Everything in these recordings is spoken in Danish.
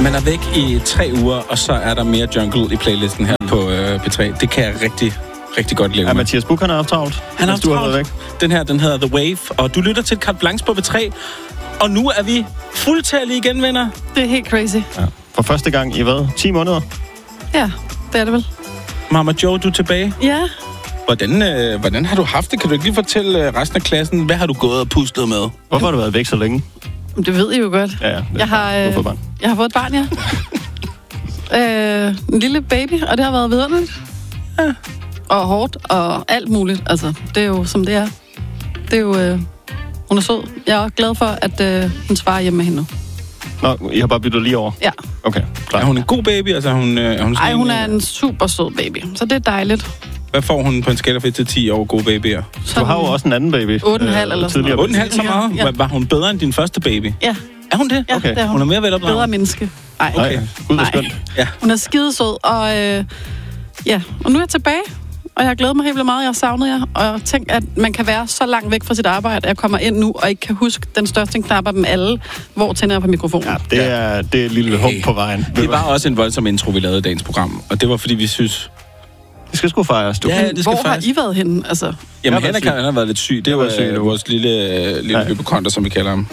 Man er væk i 3 uger, og så er der mere jungle i playlisten her på P3. Det kan jeg rigtig godt leve med. Mathias Buch, han har haft travlt. Han har haft travlt. Den her, den hedder The Wave, og du lytter til et carte blanche på P3. Og nu er vi fuldtallige igen, venner. Det er helt crazy. Ja. For første gang i hvad? 10 måneder? Ja, det er det vel. Mama Jo, du er tilbage. Ja. Hvordan har du haft det? Kan du ikke lige fortælle resten af klassen, hvad har du gået og pustet med? Hvorfor har du været væk så længe? Det ved I jo godt. Ja, jeg har fået et barn, ja. En lille baby, og det har været vidunderligt. Ja. Og hårdt, og alt muligt. Altså, det er jo som det er. Det er jo... hun er sød. Jeg er glad for, at hendes far er hjemme med hende nu. Nå, I har bare byttet lige over? Ja. Okay, klar. Er hun en god baby? Altså, hun er en super sød baby, så det er dejligt. Hvad får hun på en skala fra 1 til 10 over gode babyer? Du har jo også en anden baby. 8,5 eller sådan noget. 8,5 så meget? Ja. Var hun bedre end din første baby? Ja. Er hun det? Ja, okay. det er hun. Hun er mere velopdraget? Bedre menneske. Nej. Okay. Gud, det er skønt. Ja. Hun er skidesød, og og nu er jeg tilbage. Og jeg har glædet mig helt vildt meget, jeg har savnet jer. Og jeg tænker, at man kan være så langt væk fra sit arbejde, at jeg kommer ind nu, og ikke kan huske den største knap af dem alle, hvor tænder jeg på mikrofonen. Ja, det er et lille hump på vejen. Det var også en voldsom intro, vi lavede i dagens program. Og det var, fordi vi synes... Det skal sgu fejres, du. Ja, det skal hvor fejres. har I været henne? Altså? Jamen, Henrik har været lidt syg. Det var vores lille hypokonter, som vi kalder ham.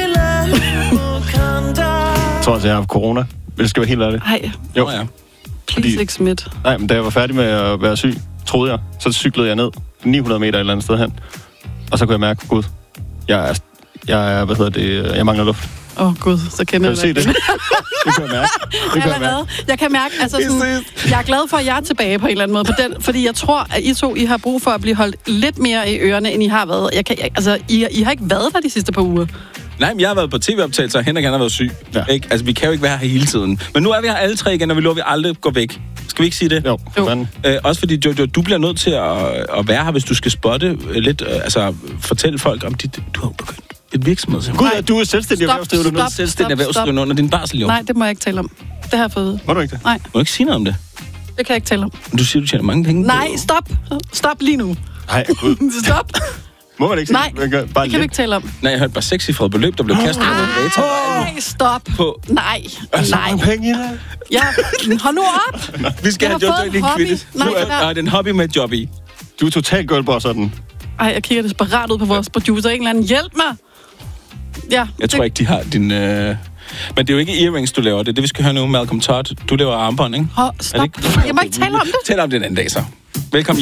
Jeg tror, at jeg har haft corona. Det skal være helt ærligt. Nej. Jo. Ja. Please ikke smidt. Nej, men da jeg var færdig med at være syg, troede jeg, så cyklede jeg ned 900 meter et eller andet sted hen. Og så kunne jeg mærke, gud, jeg mangler luft. Gud, så kender jeg det. Kan du se det? Det kan jeg mærke. Jeg kan mærke, altså sådan, jeg er glad for, at jeg er tilbage på en eller anden måde på den, fordi jeg tror, at I har brug for at blive holdt lidt mere i ørerne, end I har været. I har ikke været der de sidste par uger. Nej, men jeg har været på tv-optagelser, og Henrik han har været syg. Ja. Ikke? Altså, vi kan jo ikke være her hele tiden. Men nu er vi her alle tre igen, og vi lover, at vi aldrig går væk. Skal vi ikke sige det? Jo. Også fordi, Jojo, du bliver nødt til at være her, hvis du skal spotte lidt, fortælle folk om du har begyndt et virksomhed. Gud, du er selvstændig erhvervsdrivende nu. Selvstændig erhvervsdrivende under din barsel, jo. Nej, det må jeg ikke tale om. Det har jeg fået. Må du ikke det? Nej. Må du ikke sige noget om det? Det kan jeg ikke tale om. Du siger, du tjener mange penge. Nej, stop. Stop lige nu. Nej, Gud. Stop. Må man ikke sige? Nej, det kan vi ikke tale om. Nej, jeg hørte bare sekscifrede beløb, der blev kastet med data. Nej, stop. Nej. Nej. Penge i det? Ja, hold nu op. Vi skal have Jojo lige kvittet. Nu er det en hobby med et job i. Du er totalt girlboss sådan. Ej, jeg kigger desperat ud på vores producer. En eller anden, hjælp mig. Ja. Jeg tror ikke, de har din... Men det er jo ikke earrings, du laver. Det er det, vi skal høre nu. Malcolm Todd. Du laver armbånd, ikke? Stop. Jeg må ikke tale om det. Tal om det en anden dag, så. Velkommen.